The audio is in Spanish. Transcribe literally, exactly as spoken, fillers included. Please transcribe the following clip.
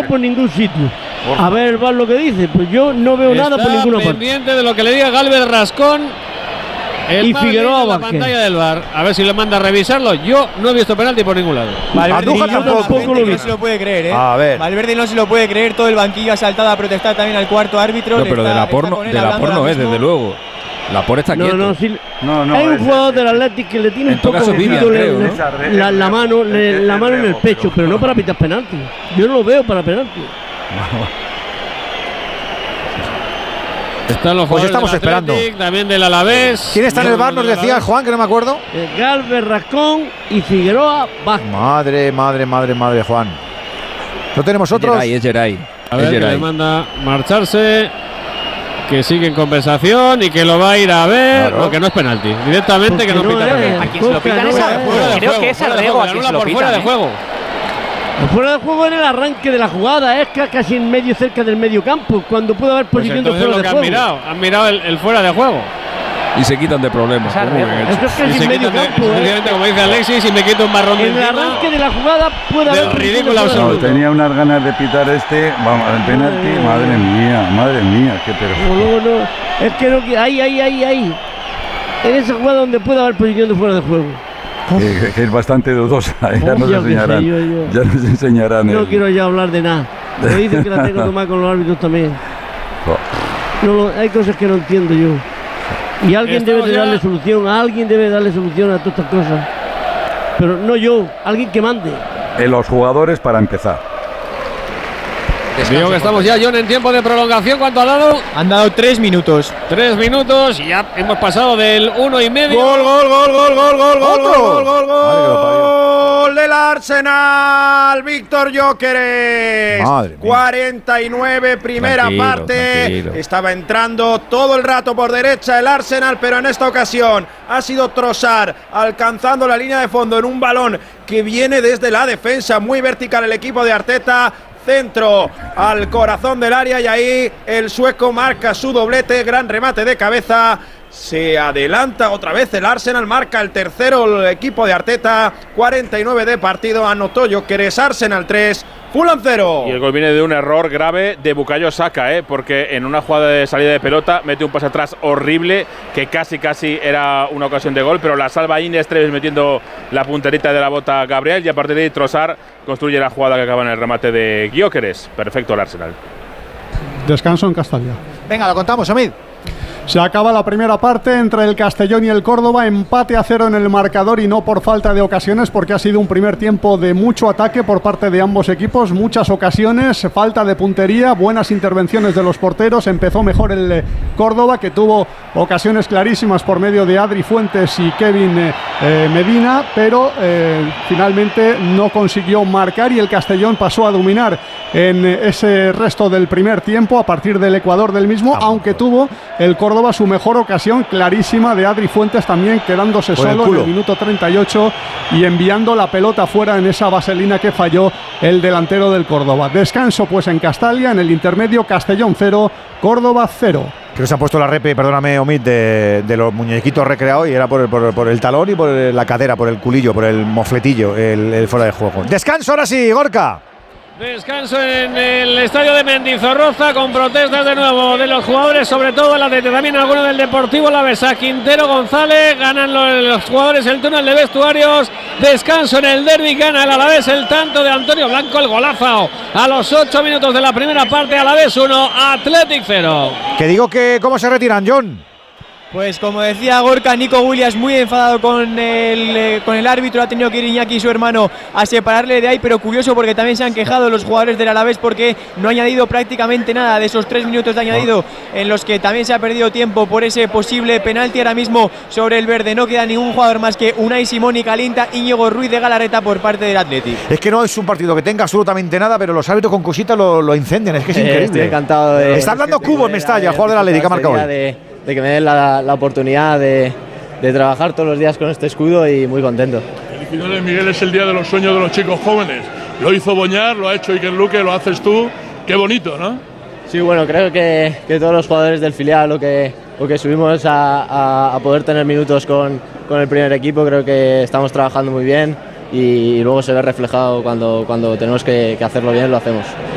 por ningún sitio. A ver el V A R lo que dice. Pues yo no veo Está nada por ninguna parte. pendiente de lo que le diga Galvez Rascón. El Y V A R Figueroa en la Vázquez. pantalla del V A R. A ver si le manda a revisarlo. Yo no he visto penalti por ningún lado. Valverde Andújar tampoco, tampoco lo no vi. se lo puede creer, ¿eh? A ver. Valverde no se lo puede creer, todo el banquillo ha saltado a protestar también al cuarto árbitro. No, le pero de está- la porno, está con él de la hablando porno ahora es, mismo. desde luego. La por está No, quieto. no, sí. No, no, Hay un es- jugador del Athletic que le tiene en un todo poco caso, Vivian, metido creo, la, ¿no? la, la mano, le- la mano en el pecho, pero no para pitar penalti. Yo no lo veo para penalti. Están los Pues jugadores estamos del esperando. Athletic, también del Alavés. ¿Quién está en el V A R? Nos decía Juan, que no me acuerdo. Eh, Galvez, Rascón y Figueroa Vázquez. Madre, madre, madre, madre, Juan. ¿No tenemos otros? Geray, es Geray. A Es ver, que Geray. le manda marcharse. Que sigue en conversación y que lo va a ir a ver. Claro. No, que no es penalti. Directamente que no, Porque no pita es. penalti. A quien se lo pitan es Coca, a- no, Fuera de creo juego, que es fuera a de Rego juego, a quien se anula lo por fuera pitan. de ¿eh? juego. El fuera de juego en el arranque de la jugada, es ca- casi en medio, cerca del medio campo, cuando puede haber Pues posición de entonces fuera lo de que han juego. mirado, han mirado el, el fuera de juego. Y se quitan de problemas. Esa Muy bien Rego. hecho. Eso es Y casi se en medio quitan de- campo, ¿eh? sencillamente, como dice Alexis, y me quito un marrón de En el encima. arranque de la jugada puede Del haber posición ridículo de fuera de No, absoluto. juego. tenía unas ganas de pitar este, vamos, el penalti, Madre madre mía, madre mía, qué pero. No, no, no. Es que no, que ahí, ahí, ahí, ahí. En esa jugada donde puede haber posición de fuera de juego. Que, que es bastante dudosa, eh, ya Oh, nos yo qué sé, enseñarán. yo- yo. Ya nos enseñarán. No el- quiero ya hablar de nada. Me dicen que la tengo que tomar con los árbitros también. No, lo- hay cosas que no entiendo yo. Y alguien Estamos debe de ya- darle solución, alguien debe darle solución a todas estas cosas. Pero no yo, alguien que mande. Eh, los jugadores para empezar. Digo que estamos ya, John, en tiempo de prolongación. ¿Cuánto ha dado? Han dado tres minutos. Tres minutos y ya hemos pasado del uno y medio. Gol, gol, gol, gol, gol, gol, gol, ¿Otro? gol, gol, Madre que lo parió. Gol del Arsenal, Víctor Gyökeres. Madre mía. cuarenta y nueve, primera Tranquilo, parte. tranquilo. Estaba entrando todo el rato por derecha el Arsenal, pero en esta ocasión ha sido Trossard alcanzando la línea de fondo en un balón que viene desde la defensa, muy vertical el equipo de Arteta. Centro al corazón del área y ahí el sueco marca su doblete, gran remate de cabeza. Se adelanta otra vez el Arsenal, marca el tercero el equipo de Arteta. cuarenta y nueve de partido, anotó Gyökeres. Arsenal tres, Fulham cero. Y el gol viene de un error grave de Bukayo Saka, ¿eh? Porque en una jugada de salida de pelota mete un pase atrás horrible que casi casi era una ocasión de gol, pero la salva Ines Treves metiendo la punterita de la bota a Gabriel y a partir de ahí Trossard construye la jugada que acaba en el remate de Gyökeres. Perfecto el Arsenal. Descanso en Castalia. Venga, lo contamos, Omid. Se acaba la primera parte entre el Castellón y el Córdoba, empate a cero en el marcador y no por falta de ocasiones, porque ha sido un primer tiempo de mucho ataque por parte de ambos equipos, muchas ocasiones, falta de puntería, buenas intervenciones de los porteros. Empezó mejor el eh, Córdoba, que tuvo ocasiones clarísimas por medio de Adri Fuentes y Kevin eh, eh, Medina, pero eh, finalmente no consiguió marcar y el Castellón pasó a dominar en eh, ese resto del primer tiempo a partir del Ecuador del mismo, aunque tuvo el Córdoba su mejor ocasión clarísima de Adri Fuentes también quedándose Por el solo en culo. el minuto treinta y ocho y enviando la pelota fuera en esa vaselina que falló el delantero del Córdoba. Descanso pues en Castalia, en el intermedio. Castellón cero, Córdoba cero. Creo que se ha puesto la repe, perdóname, Omid, de, de los muñequitos recreados y era por el, por, por el talón y por la cadera, por el culillo, por el mofletillo, el, el fuera de juego. Descanso ahora sí, Gorka. Descanso en el estadio de Mendizorroza con protestas de nuevo de los jugadores, sobre todo la de también algunos del Deportivo Alavesa. Quintero, González, ganan los, los jugadores el túnel de vestuarios. Descanso en el derbi, gana el Alavés el tanto de Antonio Blanco, el golazo a los ocho minutos de la primera parte. Alavés uno, Athletic cero. Que digo que cómo se retiran, John. Pues como decía Gorka, Nico Williams muy enfadado con el, eh, con el árbitro, ha tenido que ir Iñaki y su hermano a separarle de ahí, pero curioso porque también se han quejado los jugadores del Alavés porque no ha añadido prácticamente nada de esos tres minutos de añadido en los que también se ha perdido tiempo por ese posible penalti. Ahora mismo sobre el verde no queda ningún jugador más que Unai Simón y Calinta, Íñigo Ruiz de Galarreta por parte del Athletic. Es que no es un partido que tenga absolutamente nada, pero los árbitros con cositas lo, lo incendian, es que es Eh, increíble. estoy encantado de. Está dando cubo en Mestalla, jugador del Athletic, ha marcado hoy. De, de que me den la, la oportunidad de, de trabajar todos los días con este escudo y muy contento. Felicidades, Miguel, es el día de los sueños de los chicos jóvenes. Lo hizo Boñar, lo ha hecho Iker Luque, lo haces tú. Qué bonito, ¿no? Sí, bueno, creo que, que todos los jugadores del filial, lo que, lo que subimos a, a, a poder tener minutos con, con el primer equipo, creo que estamos trabajando muy bien y luego se ve reflejado cuando, cuando tenemos que, que hacerlo bien, lo hacemos.